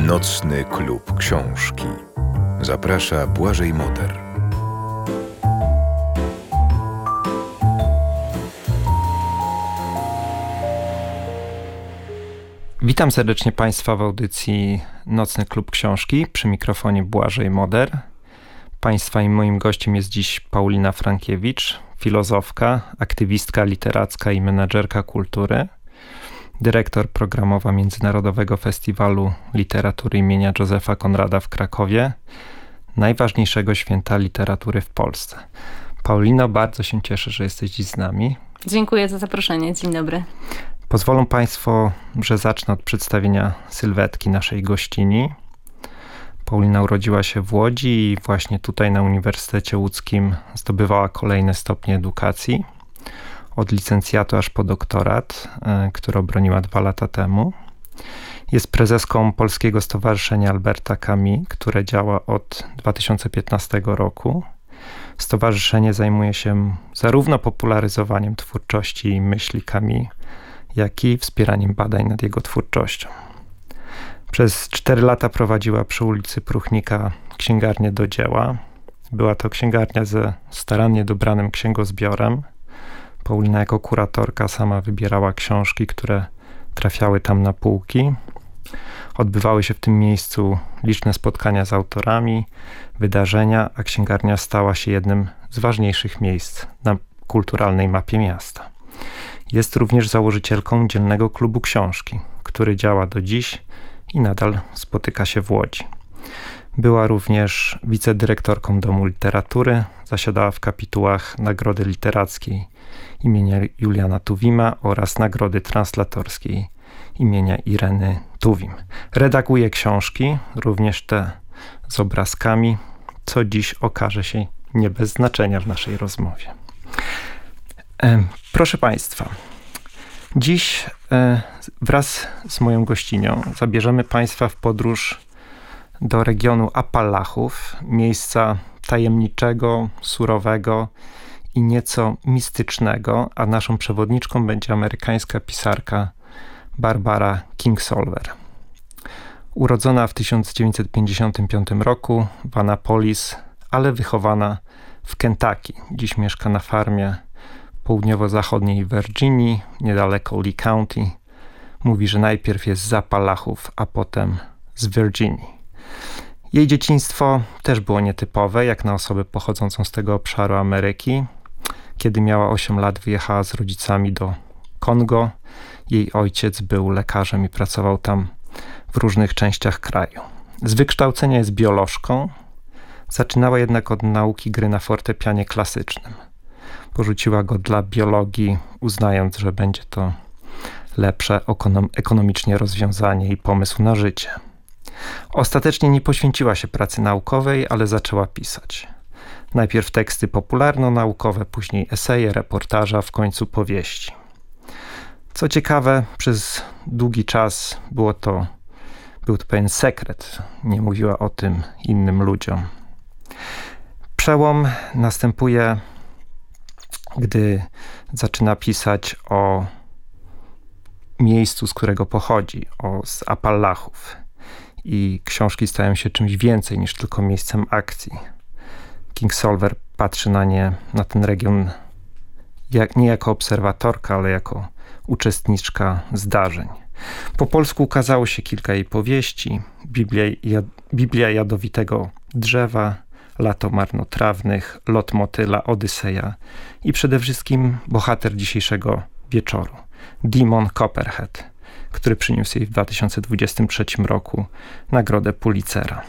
Nocny Klub Książki. Zaprasza Błażej Moder. Witam serdecznie Państwa w audycji Nocny Klub Książki. Przy mikrofonie Błażej Moder. Państwa i moim gościem jest dziś Paulina Frankiewicz, filozofka, aktywistka literacka i menadżerka kultury, dyrektor programowa Międzynarodowego Festiwalu Literatury imienia Józefa Konrada w Krakowie, najważniejszego święta literatury w Polsce. Paulino, bardzo się cieszę, że jesteś dziś z nami. Dziękuję za zaproszenie. Dzień dobry. Pozwolą Państwo, że zacznę od przedstawienia sylwetki naszej gościni. Paulina urodziła się w Łodzi i właśnie tutaj na Uniwersytecie Łódzkim zdobywała kolejne stopnie edukacji. Od licencjatu aż po doktorat, który obroniła 2 lata temu. Jest prezeską Polskiego Stowarzyszenia Alberta Camus, które działa od 2015 roku. Stowarzyszenie zajmuje się zarówno popularyzowaniem twórczości i myśli Camus, jak i wspieraniem badań nad jego twórczością. Przez 4 lata prowadziła przy ulicy Pruchnika księgarnię do dzieła. Była to księgarnia ze starannie dobranym księgozbiorem. Paulina jako kuratorka sama wybierała książki, które trafiały tam na półki. Odbywały się w tym miejscu liczne spotkania z autorami, wydarzenia, a księgarnia stała się jednym z ważniejszych miejsc na kulturalnej mapie miasta. Jest również założycielką Dzielnego Klubu Książki, który działa do dziś i nadal spotyka się w Łodzi. Była również wicedyrektorką Domu Literatury, zasiadała w kapitułach Nagrody Literackiej imienia Juliana Tuwima oraz Nagrody Translatorskiej imienia Ireny Tuwim. Redaguje książki, również te z obrazkami, co dziś okaże się nie bez znaczenia w naszej rozmowie. Proszę Państwa, dziś wraz z moją gościnią zabierzemy Państwa w podróż do regionu Appalachów, miejsca tajemniczego, surowego i nieco mistycznego, a naszą przewodniczką będzie amerykańska pisarka Barbara Kingsolver. Urodzona w 1955 roku w Annapolis, ale wychowana w Kentucky. Dziś mieszka na farmie południowo-zachodniej Virginii, niedaleko Lee County. Mówi, że najpierw jest z Appalachów, a potem z Virginii. Jej dzieciństwo też było nietypowe, jak na osobę pochodzącą z tego obszaru Ameryki. Kiedy miała 8 lat, wyjechała z rodzicami do Kongo. Jej ojciec był lekarzem i pracował tam w różnych częściach kraju. Z wykształcenia jest biolożką. Zaczynała jednak od nauki gry na fortepianie klasycznym. Porzuciła go dla biologii, uznając, że będzie to lepsze ekonomicznie rozwiązanie i pomysł na życie. Ostatecznie nie poświęciła się pracy naukowej, ale zaczęła pisać. Najpierw teksty popularno-naukowe, później eseje, reportaże, a w końcu powieści. Co ciekawe, przez długi czas był to pewien sekret. Nie mówiła o tym innym ludziom. Przełom następuje, gdy zaczyna pisać o miejscu, z którego pochodzi, z Appalachów. I książki stają się czymś więcej niż tylko miejscem akcji. Kingsolver patrzy na ten region nie jako obserwatorka, ale jako uczestniczka zdarzeń. Po polsku ukazało się kilka jej powieści: Biblia Jadowitego Drzewa, Lato Marnotrawnych, Lot Motyla, Odyseja i przede wszystkim bohater dzisiejszego wieczoru, Demon Copperhead, który przyniósł jej w 2023 roku Nagrodę Pulitzera.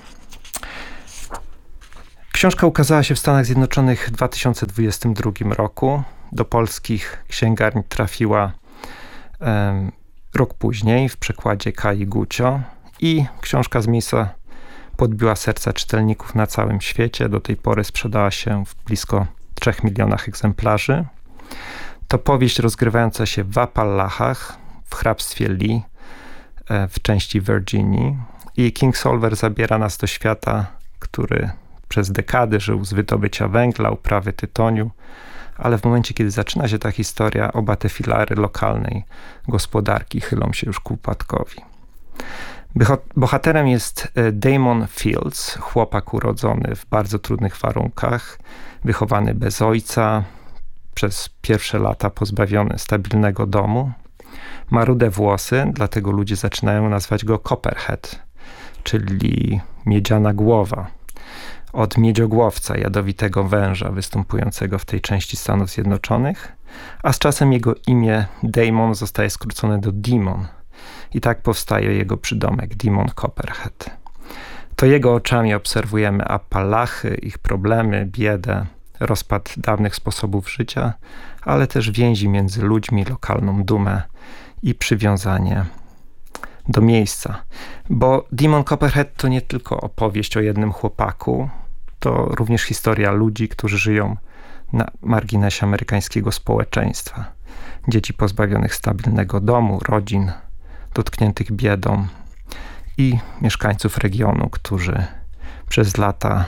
Książka ukazała się w Stanach Zjednoczonych w 2022 roku. Do polskich księgarni trafiła rok później w przekładzie Kai Gucio i książka z miejsca podbiła serca czytelników na całym świecie. Do tej pory sprzedała się w blisko 3 milionach egzemplarzy. To powieść rozgrywająca się w Appalachach, w hrabstwie Lee, w części Virginii. I Kingsolver zabiera nas do świata, który przez dekady żył z wydobycia węgla, uprawy tytoniu, ale w momencie, kiedy zaczyna się ta historia, oba te filary lokalnej gospodarki chylą się już ku upadkowi. Bohaterem jest Damon Fields, chłopak urodzony w bardzo trudnych warunkach, wychowany bez ojca, przez pierwsze lata pozbawiony stabilnego domu. Ma rude włosy, dlatego ludzie zaczynają nazywać go Copperhead, czyli miedziana głowa. Od miedziogłowca, jadowitego węża występującego w tej części Stanów Zjednoczonych, a z czasem jego imię Damon zostaje skrócone do Demon i tak powstaje jego przydomek Demon Copperhead. To jego oczami obserwujemy Appalachy, ich problemy, biedę, rozpad dawnych sposobów życia, ale też więzi między ludźmi, lokalną dumę i przywiązanie do miejsca. Bo Demon Copperhead to nie tylko opowieść o jednym chłopaku, to również historia ludzi, którzy żyją na marginesie amerykańskiego społeczeństwa. Dzieci pozbawionych stabilnego domu, rodzin dotkniętych biedą i mieszkańców regionu, który przez lata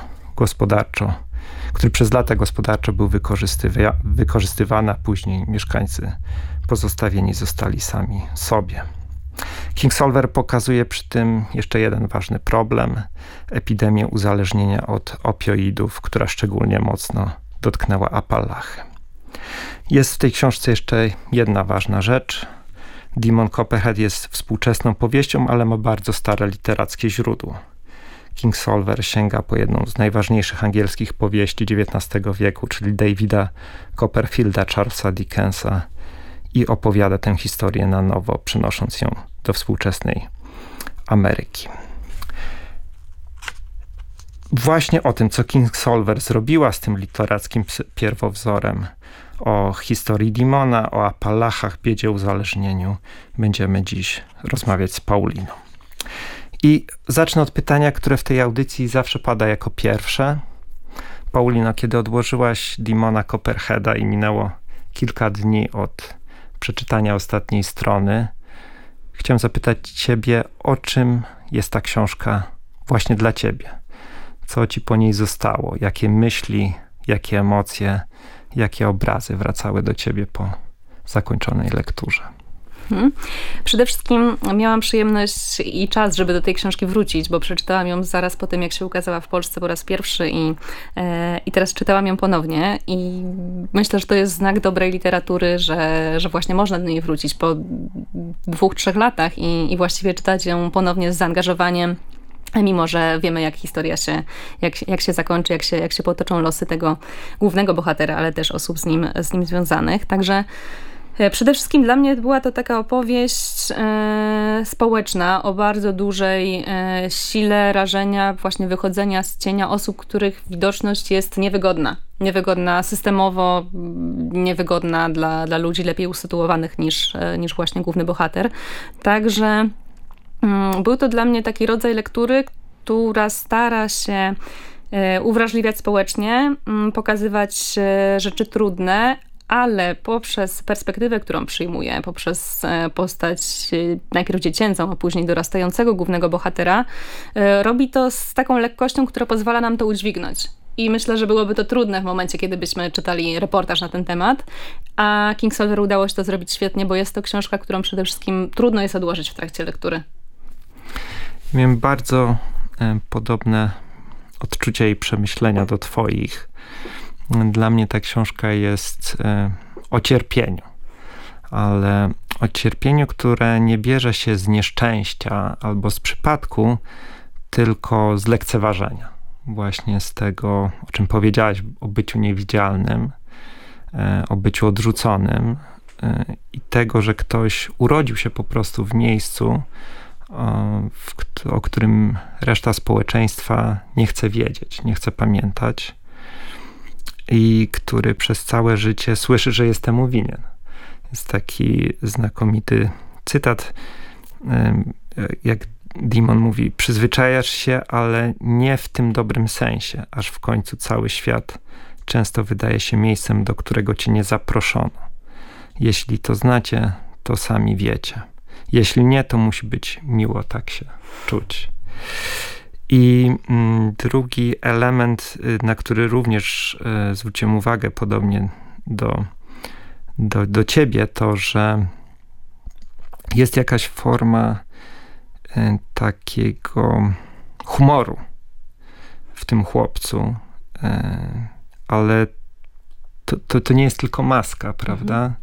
gospodarczo był wykorzystywany, a później mieszkańcy pozostawieni zostali sami sobie. Kingsolver pokazuje przy tym jeszcze jeden ważny problem, epidemię uzależnienia od opioidów, która szczególnie mocno dotknęła Appalachy. Jest w tej książce jeszcze jedna ważna rzecz. Demon Copperhead jest współczesną powieścią, ale ma bardzo stare literackie źródło. Kingsolver sięga po jedną z najważniejszych angielskich powieści XIX wieku, czyli Davida Copperfielda, Charlesa Dickensa, i opowiada tę historię na nowo, przynosząc ją do współczesnej Ameryki. Właśnie o tym, co Kingsolver zrobiła z tym literackim pierwowzorem, o historii Demona, o Appalachach, biedzie, uzależnieniu, będziemy dziś rozmawiać z Pauliną. I zacznę od pytania, które w tej audycji zawsze pada jako pierwsze. Paulino, kiedy odłożyłaś Demona Copperheada i minęło kilka dni od przeczytania ostatniej strony, chciałem zapytać ciebie, o czym jest ta książka właśnie dla ciebie? Co ci po niej zostało? Jakie myśli, jakie emocje, jakie obrazy wracały do ciebie po zakończonej lekturze? Przede wszystkim miałam przyjemność i czas, żeby do tej książki wrócić, bo przeczytałam ją zaraz po tym, jak się ukazała w Polsce po raz pierwszy i teraz czytałam ją ponownie i myślę, że to jest znak dobrej literatury, że właśnie można do niej wrócić po 2-3 latach i właściwie czytać ją ponownie z zaangażowaniem, mimo że wiemy, jak historia jak się zakończy, jak się potoczą losy tego głównego bohatera, ale też osób z nim związanych. Także przede wszystkim dla mnie była to taka opowieść społeczna o bardzo dużej sile rażenia, właśnie wychodzenia z cienia osób, których widoczność jest niewygodna. Niewygodna systemowo, niewygodna dla ludzi lepiej usytuowanych niż właśnie główny bohater. Także był to dla mnie taki rodzaj lektury, która stara się uwrażliwiać społecznie, pokazywać rzeczy trudne, ale poprzez perspektywę, którą przyjmuje, poprzez postać najpierw dziecięcą, a później dorastającego głównego bohatera, robi to z taką lekkością, która pozwala nam to udźwignąć. I myślę, że byłoby to trudne w momencie, kiedy byśmy czytali reportaż na ten temat, a Kingsolver udało się to zrobić świetnie, bo jest to książka, którą przede wszystkim trudno jest odłożyć w trakcie lektury. Miałem bardzo podobne odczucia i przemyślenia do twoich. Dla mnie ta książka jest o cierpieniu, ale o cierpieniu, które nie bierze się z nieszczęścia albo z przypadku, tylko z lekceważenia. Właśnie z tego, o czym powiedziałaś, o byciu niewidzialnym, o byciu odrzuconym i tego, że ktoś urodził się po prostu w miejscu, o którym reszta społeczeństwa nie chce wiedzieć, nie chce pamiętać i który przez całe życie słyszy, że jest temu winien. Jest taki znakomity cytat, jak Demon mówi: przyzwyczajasz się, ale nie w tym dobrym sensie, aż w końcu cały świat często wydaje się miejscem, do którego cię nie zaproszono. Jeśli to znacie, to sami wiecie. Jeśli nie, to musi być miło tak się czuć. I drugi element, na który również zwróciłem uwagę, podobnie do ciebie, to, że jest jakaś forma takiego humoru w tym chłopcu, ale to nie jest tylko maska, prawda?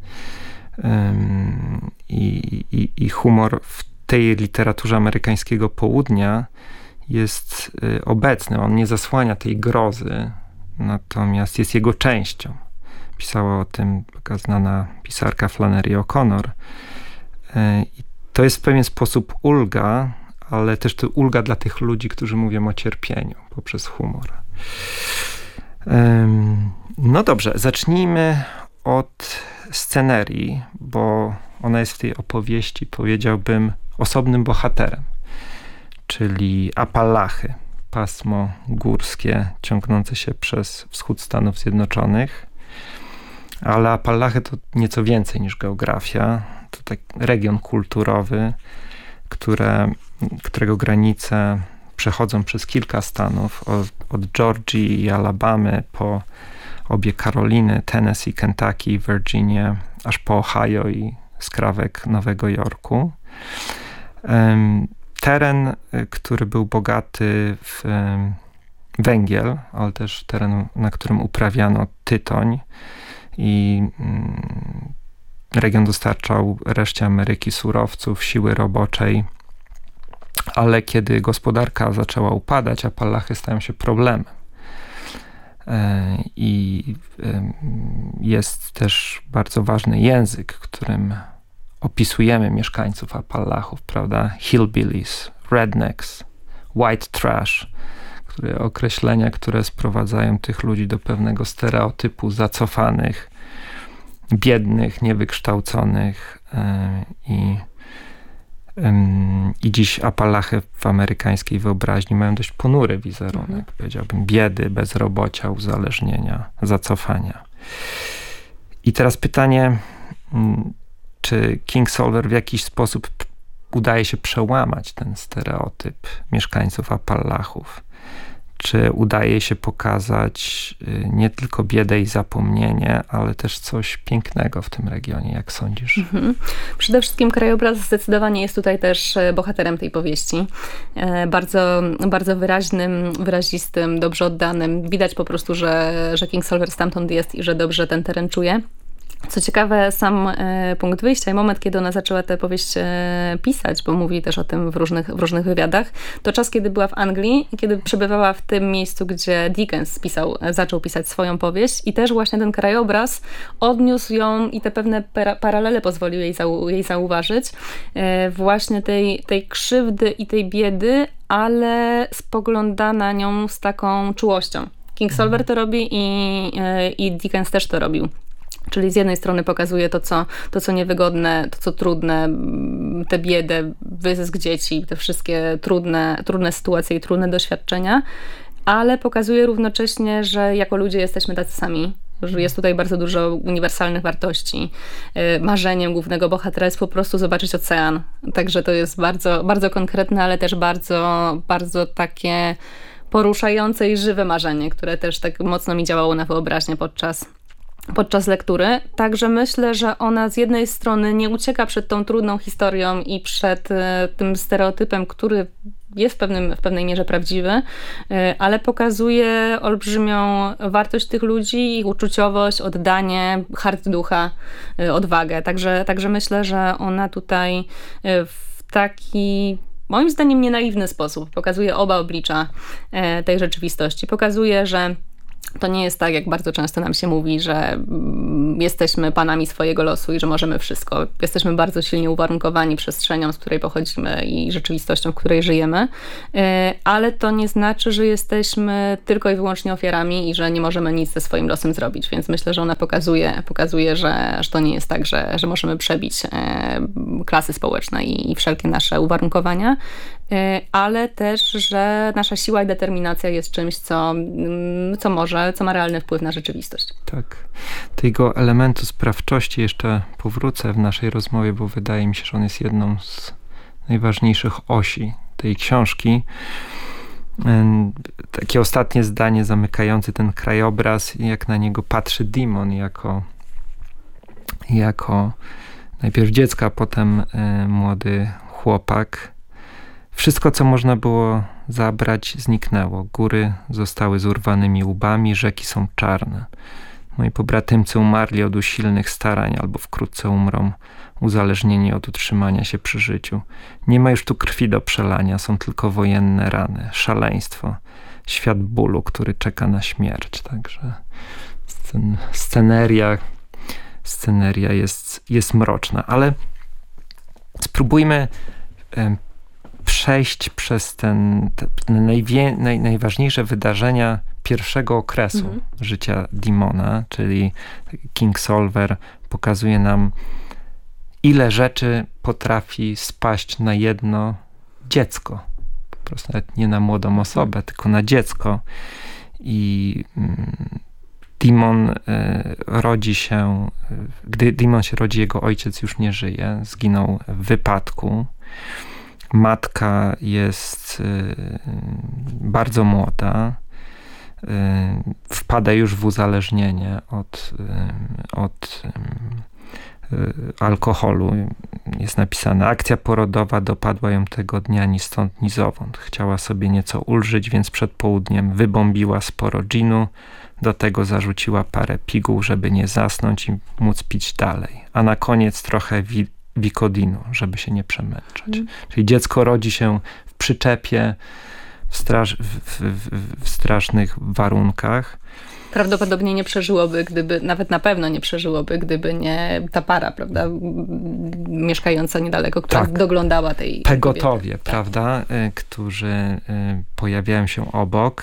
I humor w tej literaturze amerykańskiego południa jest obecny. On nie zasłania tej grozy, natomiast jest jego częścią. Pisała o tym taka znana pisarka Flannery O'Connor. I to jest w pewien sposób ulga, ale też to ulga dla tych ludzi, którzy mówią o cierpieniu poprzez humor. No dobrze, zacznijmy od scenerii, bo ona jest w tej opowieści, powiedziałbym, osobnym bohaterem, czyli Appalachy, pasmo górskie ciągnące się przez wschód Stanów Zjednoczonych. Ale Appalachy to nieco więcej niż geografia. To taki region kulturowy, którego granice przechodzą przez kilka stanów, od Georgii i Alabamy po obie Karoliny, Tennessee, Kentucky, Virginia, aż po Ohio i skrawek Nowego Jorku. Teren, który był bogaty w węgiel, ale też teren, na którym uprawiano tytoń i region dostarczał reszcie Ameryki surowców, siły roboczej, ale kiedy gospodarka zaczęła upadać, Appalachy stają się problemem. I jest też bardzo ważny język, którym opisujemy mieszkańców Appalachów, prawda? Hillbillies, rednecks, white trash, określenia, które sprowadzają tych ludzi do pewnego stereotypu zacofanych, biednych, niewykształconych i dziś Appalachy w amerykańskiej wyobraźni mają dość ponury wizerunek, powiedziałbym, biedy, bezrobocia, uzależnienia, zacofania. I teraz pytanie, czy Kingsolver w jakiś sposób udaje się przełamać ten stereotyp mieszkańców Appalachów? Czy udaje się pokazać nie tylko biedę i zapomnienie, ale też coś pięknego w tym regionie, jak sądzisz? Przede wszystkim krajobraz zdecydowanie jest tutaj też bohaterem tej powieści. Bardzo, bardzo wyraźnym, wyrazistym, dobrze oddanym. Widać po prostu, że Kingsolver stamtąd jest i że dobrze ten teren czuje. Co ciekawe, sam punkt wyjścia i moment, kiedy ona zaczęła tę powieść pisać, bo mówi też o tym w różnych wywiadach, to czas, kiedy była w Anglii i kiedy przebywała w tym miejscu, gdzie Dickens zaczął pisać swoją powieść i też właśnie ten krajobraz odniósł ją i te pewne paralele pozwolił jej zauważyć. Właśnie tej krzywdy i tej biedy, ale spogląda na nią z taką czułością. Kingsolver to robi i Dickens też to robił. Czyli z jednej strony pokazuje to, co niewygodne, to, co trudne, tę biedę, wyzysk dzieci, te wszystkie trudne sytuacje i trudne doświadczenia, ale pokazuje równocześnie, że jako ludzie jesteśmy tacy sami, że jest tutaj bardzo dużo uniwersalnych wartości. Marzeniem głównego bohatera jest po prostu zobaczyć ocean. Także to jest bardzo, bardzo konkretne, ale też bardzo, bardzo takie poruszające i żywe marzenie, które też tak mocno mi działało na wyobraźnię podczas lektury. Także myślę, że ona z jednej strony nie ucieka przed tą trudną historią i przed tym stereotypem, który jest w pewnej mierze prawdziwy, ale pokazuje olbrzymią wartość tych ludzi, ich uczuciowość, oddanie, hart ducha, odwagę. Także myślę, że ona tutaj w taki, moim zdaniem, nienaiwny sposób pokazuje oba oblicza tej rzeczywistości. Pokazuje, że to nie jest tak, jak bardzo często nam się mówi, że jesteśmy panami swojego losu i że możemy wszystko. Jesteśmy bardzo silnie uwarunkowani przestrzenią, z której pochodzimy i rzeczywistością, w której żyjemy, ale to nie znaczy, że jesteśmy tylko i wyłącznie ofiarami i że nie możemy nic ze swoim losem zrobić, więc myślę, że ona pokazuje, że to nie jest tak, że możemy przebić klasy społeczne i wszelkie nasze uwarunkowania, ale też, że nasza siła i determinacja jest czymś, co ma realny wpływ na rzeczywistość. Tak. Tego elementu sprawczości jeszcze powrócę w naszej rozmowie, bo wydaje mi się, że on jest jedną z najważniejszych osi tej książki. Takie ostatnie zdanie zamykające ten krajobraz, jak na niego patrzy Dimon jako najpierw dziecko, a potem młody chłopak. Wszystko, co można było zabrać, zniknęło. Góry zostały z urwanymi łbami, rzeki są czarne. Moi pobratymcy umarli od usilnych starań albo wkrótce umrą, uzależnieni od utrzymania się przy życiu. Nie ma już tu krwi do przelania, są tylko wojenne rany, szaleństwo, świat bólu, który czeka na śmierć. Także sceneria jest mroczna, ale spróbujmy przejść przez te najważniejsze wydarzenia pierwszego okresu życia Dimona, czyli Kingsolver pokazuje nam, ile rzeczy potrafi spaść na jedno dziecko. Po prostu nawet nie na młodą osobę, tylko na dziecko. I Dimon rodzi się, gdy Dimon się rodzi, jego ojciec już nie żyje, zginął w wypadku. Matka jest bardzo młoda, wpada już w uzależnienie od alkoholu. Jest napisane: akcja porodowa dopadła ją tego dnia ni stąd, ni zowąd. Chciała sobie nieco ulżyć, więc przed południem wybombiła sporo ginu, do tego zarzuciła parę piguł, żeby nie zasnąć i móc pić dalej. A na koniec trochę wikodinu, żeby się nie przemęczać. Czyli dziecko rodzi się w przyczepie, w strasznych warunkach. Prawdopodobnie nie przeżyłoby, nawet na pewno nie przeżyłoby, gdyby nie ta para, prawda, mieszkająca niedaleko, która doglądała tej Pegotowie, kobiety. prawda, którzy pojawiają się obok.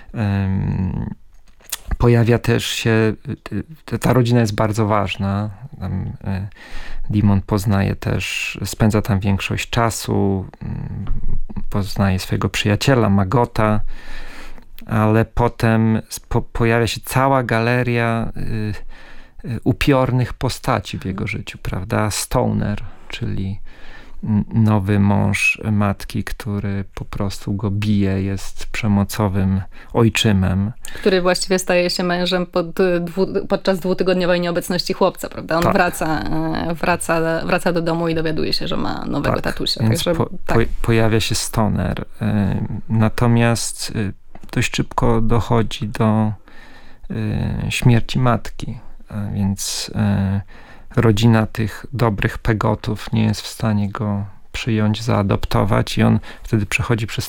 Pojawia też się, ta rodzina jest bardzo ważna. Dimon poznaje też, spędza tam większość czasu, poznaje swojego przyjaciela, Magota, ale potem pojawia się cała galeria upiornych postaci w jego życiu, prawda? Stoner, czyli nowy mąż matki, który po prostu go bije, jest przemocowym ojczymem. Który właściwie staje się mężem podczas 2-tygodniowej nieobecności chłopca, prawda? On wraca do domu i dowiaduje się, że ma nowego tatusia. Więc pojawia się stoner. Natomiast dość szybko dochodzi do śmierci matki, więc rodzina tych dobrych Pegotów nie jest w stanie go przyjąć, zaadoptować i on wtedy przechodzi przez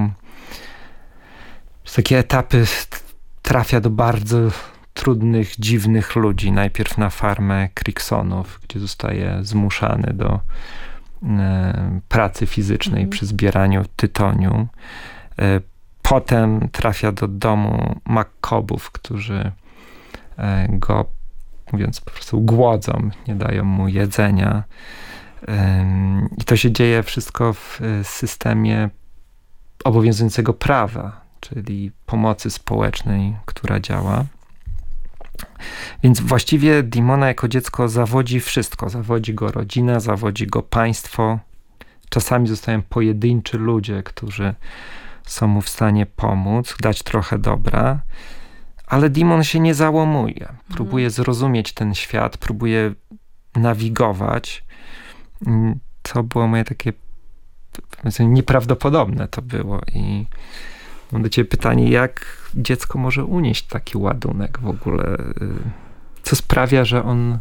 takie etapy, trafia do bardzo trudnych, dziwnych ludzi. Najpierw na farmę Cricksonów, gdzie zostaje zmuszany do pracy fizycznej przy zbieraniu tytoniu. Potem trafia do domu McCobbów, którzy go, mówiąc po prostu, głodzą, nie dają mu jedzenia. I to się dzieje wszystko w systemie obowiązującego prawa, czyli pomocy społecznej, która działa. Więc właściwie Dimona jako dziecko zawodzi wszystko. Zawodzi go rodzina, zawodzi go państwo. Czasami zostają pojedynczy ludzie, którzy są mu w stanie pomóc, dać trochę dobra. Ale Dimon się nie załamuje. Próbuje zrozumieć ten świat, próbuje nawigować. To było moje takie, powiedzmy, nieprawdopodobne to było. I mam do ciebie pytanie, jak dziecko może unieść taki ładunek w ogóle? Co sprawia, że on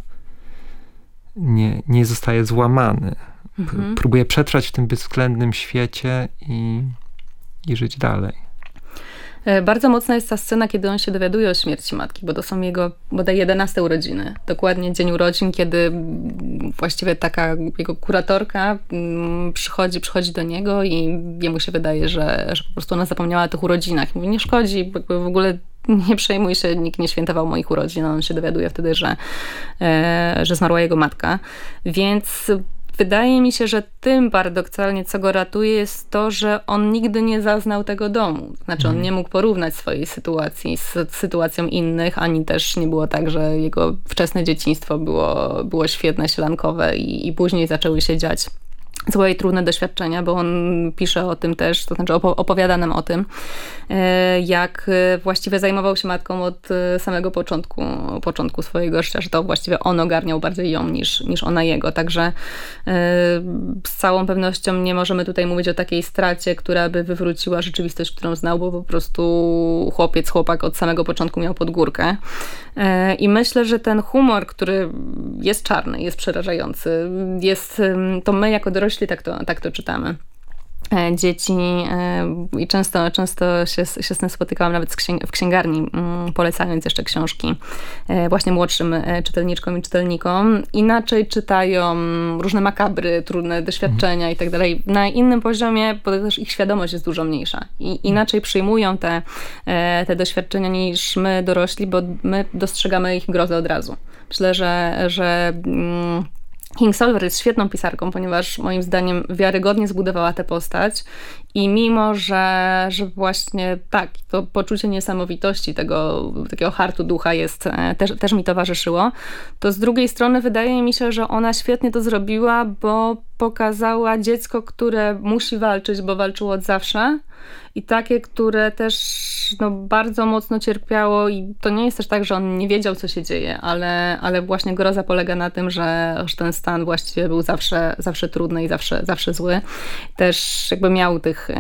nie zostaje złamany? Próbuje przetrwać w tym bezwzględnym świecie i żyć dalej. Bardzo mocna jest ta scena, kiedy on się dowiaduje o śmierci matki, bo to są jego bodaj 11 urodziny. Dokładnie dzień urodzin, kiedy właściwie taka jego kuratorka przychodzi do niego i jemu się wydaje, że po prostu ona zapomniała o tych urodzinach. Mówi, nie szkodzi, w ogóle nie przejmuj się, nikt nie świętował moich urodzin. On się dowiaduje wtedy, że zmarła jego matka. Więc wydaje mi się, że tym paradoksalnie, co go ratuje, jest to, że on nigdy nie zaznał tego domu. Znaczy, on nie mógł porównać swojej sytuacji z sytuacją innych, ani też nie było tak, że jego wczesne dzieciństwo było świetne, sielankowe i później zaczęły się dziać złe i trudne doświadczenia, bo on pisze o tym też, to znaczy opowiada nam o tym, jak właściwie zajmował się matką od samego początku swojego życia, że to właściwie on ogarniał bardziej ją niż ona jego. Także z całą pewnością nie możemy tutaj mówić o takiej stracie, która by wywróciła rzeczywistość, którą znał, bo po prostu chłopak od samego początku miał pod górkę. I myślę, że ten humor, który jest czarny, jest przerażający, to my jako dorośli tak to czytamy. Dzieci i często się z tym spotykałam nawet w księgarni, polecając jeszcze książki właśnie młodszym czytelniczkom i czytelnikom. Inaczej czytają różne makabry, trudne doświadczenia i tak dalej. Na innym poziomie, bo też ich świadomość jest dużo mniejsza. I inaczej przyjmują te doświadczenia niż my dorośli, bo my dostrzegamy ich grozę od razu. Myślę, że Kingsolver jest świetną pisarką, ponieważ moim zdaniem wiarygodnie zbudowała tę postać i mimo, że właśnie tak, to poczucie niesamowitości tego takiego hartu ducha też mi towarzyszyło, to z drugiej strony wydaje mi się, że ona świetnie to zrobiła, bo pokazała dziecko, które musi walczyć, bo walczyło od zawsze i takie, które też bardzo mocno cierpiało i to nie jest też tak, że on nie wiedział, co się dzieje, ale właśnie groza polega na tym, że ten stan właściwie był zawsze trudny i zawsze zły. Też jakby miał tych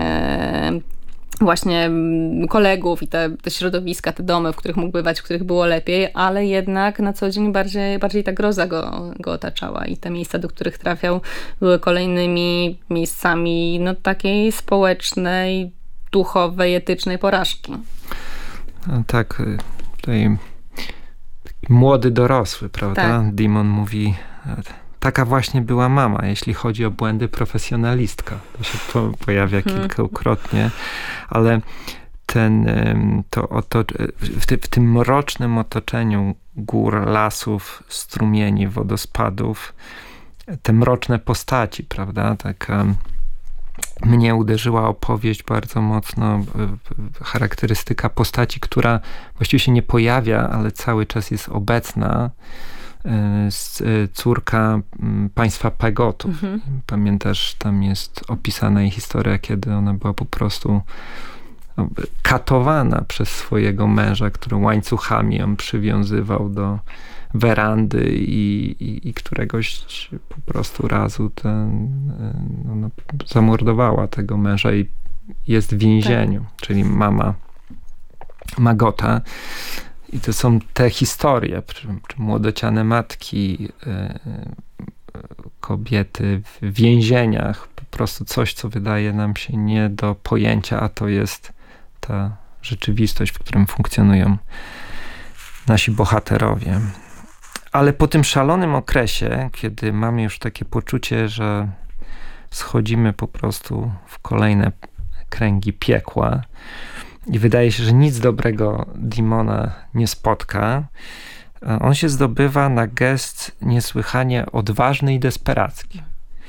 właśnie kolegów i te środowiska, te domy, w których mógł bywać, w których było lepiej, ale jednak na co dzień bardziej ta groza go otaczała i te miejsca, do których trafiał, były kolejnymi miejscami takiej społecznej, duchowej, etycznej porażki. No tak, tutaj młody dorosły, prawda? Tak. Dimon mówi, taka właśnie była mama, jeśli chodzi o błędy, profesjonalistka. To się pojawia kilkukrotnie, ale w tym mrocznym otoczeniu gór, lasów, strumieni, wodospadów, te mroczne postaci, prawda? Taka mnie uderzyła opowieść bardzo mocno, charakterystyka postaci, która właściwie się nie pojawia, ale cały czas jest obecna. Córka państwa Pegotów. Pamiętasz, tam jest opisana jej historia, kiedy ona była po prostu katowana przez swojego męża, który łańcuchami ją przywiązywał do werandy i któregoś po prostu razu zamordowała tego męża i jest w więzieniu, czyli mama Magota. I to są te historie, młodociane matki, kobiety w więzieniach, po prostu coś, co wydaje nam się nie do pojęcia, a to jest ta rzeczywistość, w którym funkcjonują nasi bohaterowie. Ale po tym szalonym okresie, kiedy mamy już takie poczucie, że schodzimy po prostu w kolejne kręgi piekła i wydaje się, że nic dobrego Dimona nie spotka, on się zdobywa na gest niesłychanie odważny i desperacki.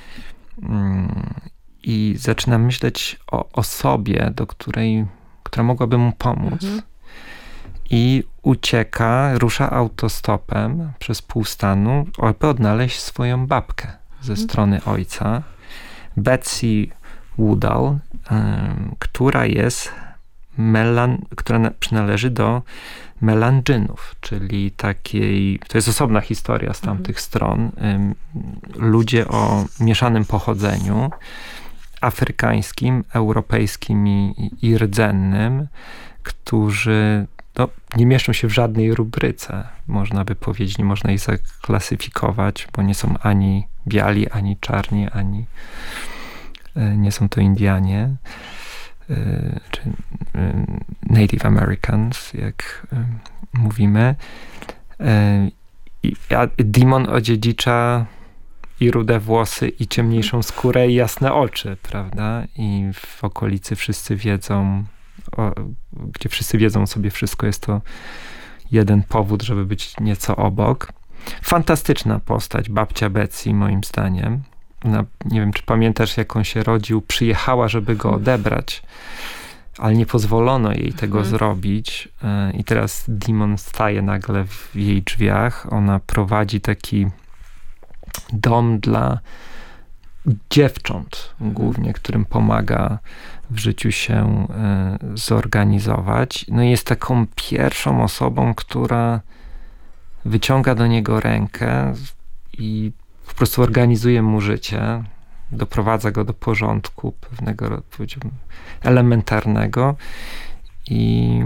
I zaczyna myśleć o osobie, która mogłaby mu pomóc. I ucieka, rusza autostopem przez pół stanu, aby odnaleźć swoją babkę ze strony ojca, Betsy Woodall, która przynależy do Melangynów, czyli to jest osobna historia z tamtych stron. Ludzie o mieszanym pochodzeniu, afrykańskim, europejskim i rdzennym, którzy nie mieszczą się w żadnej rubryce, można by powiedzieć, nie można ich zaklasyfikować, bo nie są ani biali, ani czarni, ani nie są to Indianie, czy Native Americans, jak mówimy. A Dimon odziedzicza i rude włosy, i ciemniejszą skórę, i jasne oczy, prawda? I w okolicy wszyscy wiedzą, gdzie wszyscy wiedzą sobie wszystko, jest to jeden powód, żeby być nieco obok. Fantastyczna postać, babcia Betsy, moim zdaniem. Ona, nie wiem, czy pamiętasz, jak on się rodził, przyjechała, żeby go odebrać, ale nie pozwolono jej tego zrobić. I teraz Dimon staje nagle w jej drzwiach. Ona prowadzi taki dom dla dziewcząt głównie, którym pomaga w życiu się zorganizować. No i jest taką pierwszą osobą, która wyciąga do niego rękę i po prostu organizuje mu życie, doprowadza go do porządku pewnego, powiedziałbym, elementarnego i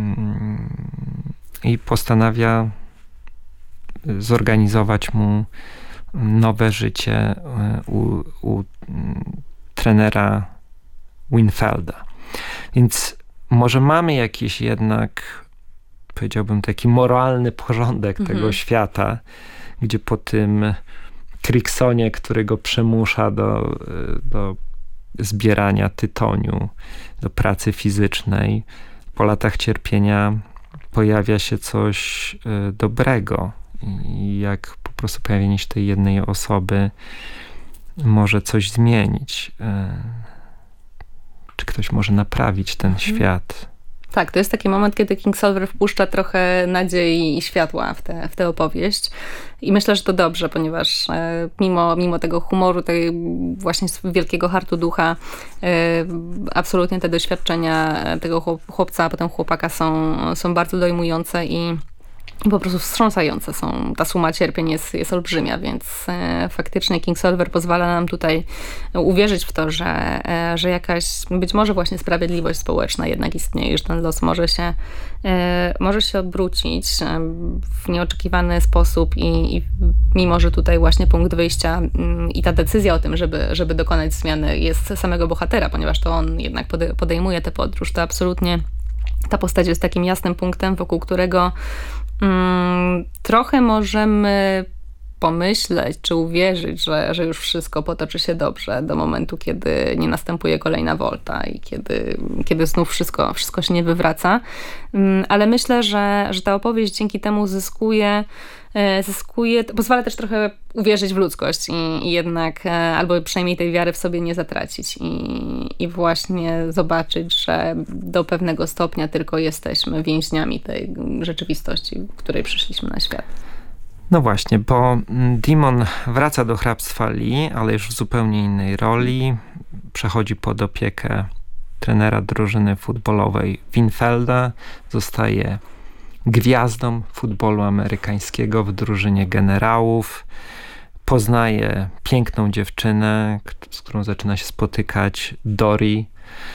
postanawia zorganizować mu nowe życie u trenera Winfielda. Więc może mamy jakiś jednak, powiedziałbym, taki moralny porządek tego świata, gdzie po tym Cricksonie, który go przymusza do zbierania tytoniu, do pracy fizycznej, po latach cierpienia pojawia się coś dobrego. I jak po prostu pojawienie się tej jednej osoby może coś zmienić. Czy ktoś może naprawić ten świat? Tak, to jest taki moment, kiedy Kingsolver wpuszcza trochę nadziei i światła w tę opowieść. I myślę, że to dobrze, ponieważ mimo tego humoru, tej właśnie wielkiego hartu ducha, absolutnie te doświadczenia tego chłopca, a potem chłopaka są bardzo dojmujące i po prostu wstrząsające są. Ta suma cierpień jest olbrzymia, więc faktycznie Kingsolver pozwala nam tutaj uwierzyć w to, że jakaś być może właśnie sprawiedliwość społeczna jednak istnieje, że ten los może się obrócić w nieoczekiwany sposób i mimo, że tutaj właśnie punkt wyjścia i ta decyzja o tym, żeby dokonać zmiany jest samego bohatera, ponieważ to on jednak podejmuje tę podróż, to absolutnie ta postać jest takim jasnym punktem, wokół którego trochę możemy pomyśleć, czy uwierzyć, że już wszystko potoczy się dobrze do momentu, kiedy nie następuje kolejna wolta i kiedy znów wszystko się nie wywraca. Ale myślę, że ta opowieść dzięki temu pozwala też trochę uwierzyć w ludzkość i jednak albo przynajmniej tej wiary w sobie nie zatracić i właśnie zobaczyć, że do pewnego stopnia tylko jesteśmy więźniami tej rzeczywistości, w której przyszliśmy na świat. No właśnie, bo Demon wraca do hrabstwa Lee, ale już w zupełnie innej roli. Przechodzi pod opiekę trenera drużyny futbolowej Winfielda. Zostaje gwiazdą futbolu amerykańskiego w drużynie generałów. Poznaje piękną dziewczynę, z którą zaczyna się spotykać, Dory.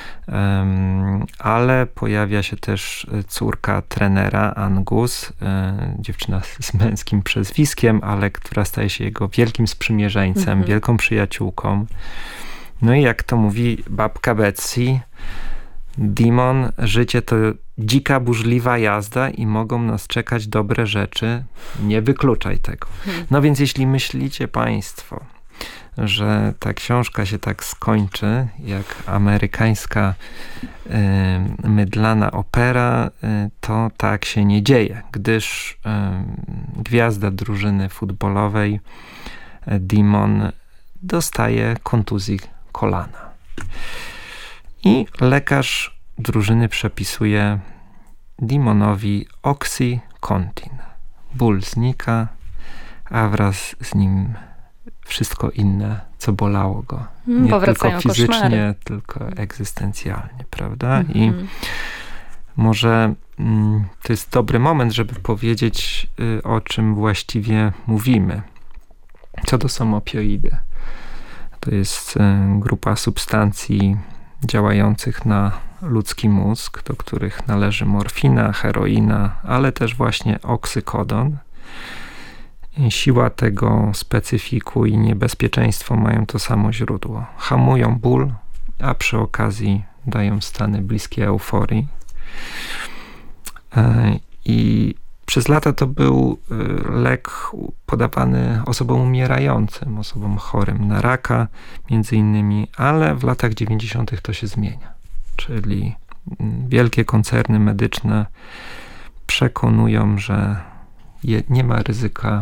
Ale pojawia się też córka trenera, Angus, dziewczyna z męskim przezwiskiem, ale która staje się jego wielkim sprzymierzeńcem, wielką przyjaciółką. No i jak to mówi babka Betsy, Demon, życie to dzika, burzliwa jazda i mogą nas czekać dobre rzeczy. Nie wykluczaj tego. No więc jeśli myślicie państwo, że ta książka się tak skończy, jak amerykańska mydlana opera, to tak się nie dzieje, gdyż gwiazda drużyny futbolowej Demon dostaje kontuzji kolana. I lekarz drużyny przepisuje Demonowi OxyContin. Ból znika, a wraz z nim wszystko inne, co bolało go. Nie tylko fizycznie, koszmary. Tylko egzystencjalnie, prawda? I może to jest dobry moment, żeby powiedzieć, o czym właściwie mówimy. Co to są opioidy? To jest grupa substancji działających na ludzki mózg, do których należy morfina, heroina, ale też właśnie oksykodon. Siła tego specyfiku i niebezpieczeństwo mają to samo źródło. Hamują ból, a przy okazji dają stany bliskie euforii. I przez lata to był lek podawany osobom umierającym, osobom chorym na raka między innymi, ale w latach 90. to się zmienia. Czyli wielkie koncerny medyczne przekonują, że nie ma ryzyka